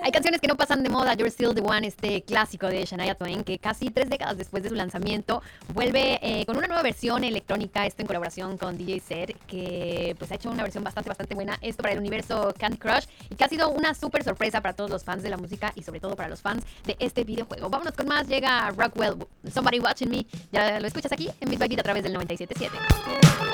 Hay canciones que no pasan de moda. You're Still the One, este clásico de Shania Twain, que casi 3 décadas después de su lanzamiento vuelve con una nueva versión electrónica, esto en colaboración con DJ Zed, que pues ha hecho una versión bastante buena, esto para el universo Candy Crush, y que ha sido una súper sorpresa para todos los fans de la música y sobre todo para los fans de este videojuego. Vámonos con más, llega Rockwell, Somebody Watching Me, ya lo escuchas aquí en Beat by Beat a través del 97.7.